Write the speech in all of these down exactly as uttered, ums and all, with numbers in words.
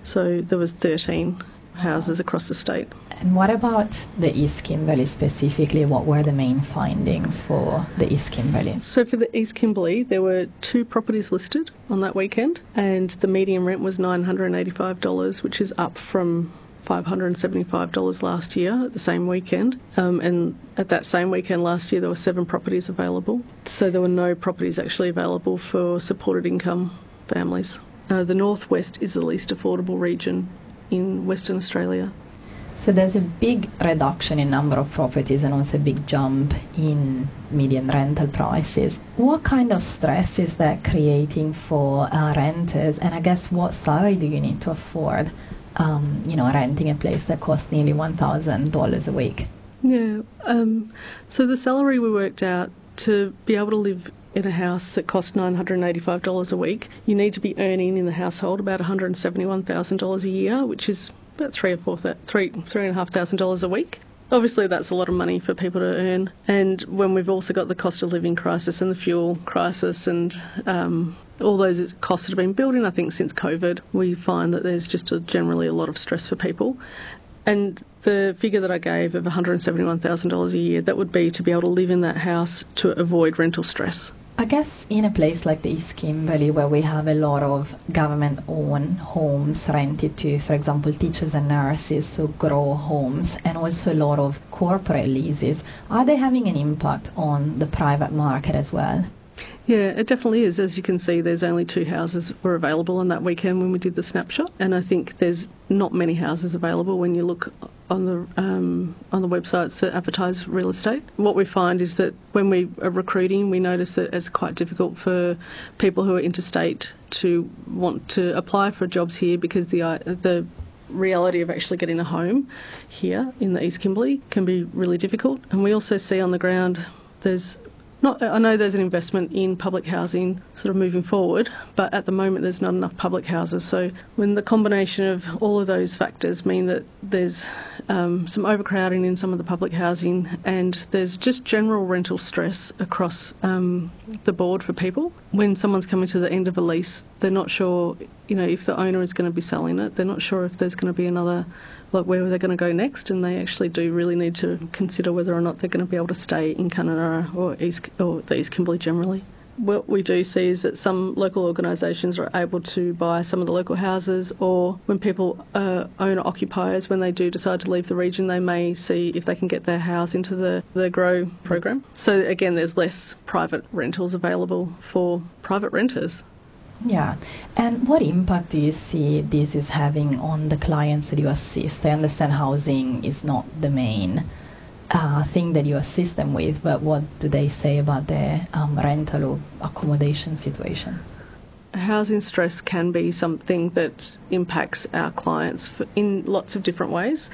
So there was thirteen houses across the state. And what about the East Kimberley specifically? What were the main findings for the East Kimberley? So for the East Kimberley, there were two properties listed on that weekend, and the median rent was nine hundred eighty-five dollars, which is up from five hundred seventy-five dollars last year at the same weekend. Um, and at that same weekend last year, there were seven properties available. So there were no properties actually available for supported income families. Uh, the Northwest is the least affordable region in Western Australia. So there's a big reduction in number of properties and also a big jump in median rental prices. What kind of stress is that creating for uh, renters? And I guess what salary do you need to afford, um, you know, renting a place that costs nearly one thousand dollars a week? Yeah, um, so the salary we worked out to be able to live in a house that costs nine hundred eighty-five dollars a week, you need to be earning in the household about one hundred seventy-one thousand dollars a year, which is about three or four, three, three and a half thousand dollars a week. Obviously, that's a lot of money for people to earn. And when we've also got the cost of living crisis and the fuel crisis and um, all those costs that have been building, I think, since COVID, we find that there's just a, generally a lot of stress for people. And the figure that I gave of one hundred seventy-one thousand dollars a year, that would be to be able to live in that house to avoid rental stress. I guess in a place like the East Kimberley, where we have a lot of government-owned homes rented to, for example, teachers and nurses, so grow homes, and also a lot of corporate leases, are they having an impact on the private market as well? Yeah, it definitely is. As you can see, there's only two houses were available on that weekend when we did the snapshot, and I think there's not many houses available when you look on the um, on the websites that advertise real estate. What we find is that when we are recruiting, we notice that it's quite difficult for people who are interstate to want to apply for jobs here because the uh, the reality of actually getting a home here in the East Kimberley can be really difficult. And we also see on the ground there's Not, I know there's an investment in public housing sort of moving forward, but at the moment there's not enough public houses. So when the combination of all of those factors mean that there's um, some overcrowding in some of the public housing and there's just general rental stress across um, the board for people. When someone's coming to the end of a lease, they're not sure, you know, if the owner is going to be selling it. They're not sure if there's going to be another, like where they're going to go next, and they actually do really need to consider whether or not they're going to be able to stay in Kununurra or East or the East Kimberley generally. What we do see is that some local organisations are able to buy some of the local houses, or when people are owner-occupiers, when they do decide to leave the region, they may see if they can get their house into the, the GROW program. So again, there's less private rentals available for private renters. Yeah. And what impact do you see this is having on the clients that you assist? I understand housing is not the main uh, thing that you assist them with, but what do they say about their um, rental or accommodation situation? Housing stress can be something that impacts our clients in lots of different ways.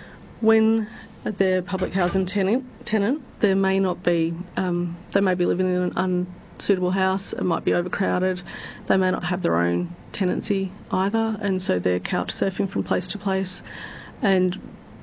When they're public housing tenant, tenant there may not be, um, they may be living in an un suitable house, it might be overcrowded, they may not have their own tenancy either, and so they're couch surfing from place to place. And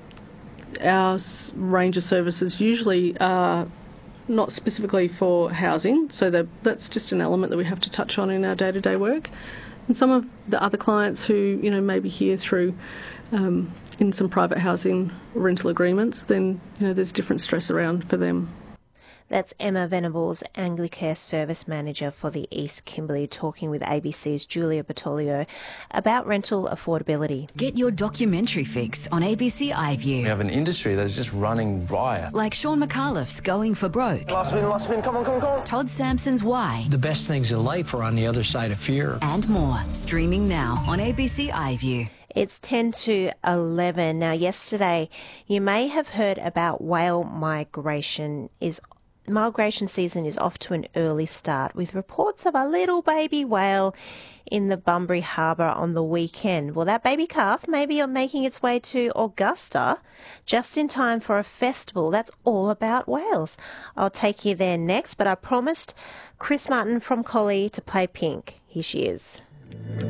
our range of services usually are not specifically for housing, so that that's just an element that we have to touch on in our day-to-day work. And some of the other clients who, you know, may be here through um, in some private housing rental agreements, then, you know, there's different stress around for them. That's Emma Venables, Anglicare Service Manager for the East Kimberley, talking with A B C's Julia Bertoglio about rental affordability. Get your documentary fix on A B C iView. We have an industry that is just running riot. Like Sean McAuliffe's Going for Broke. Last spin, last spin, come on, come on, come on. Todd Sampson's Why. The best things in life are on the other side of fear. And more. Streaming now on A B C iView. It's ten to eleven. Now, yesterday, you may have heard about whale migration is Migration season is off to an early start, with reports of a little baby whale in the Bunbury Harbour on the weekend. Well, that baby calf may be making its way to Augusta just in time for a festival that's all about whales. I'll take you there next, but I promised Chris Martin from Collie to play Pink. Here she is.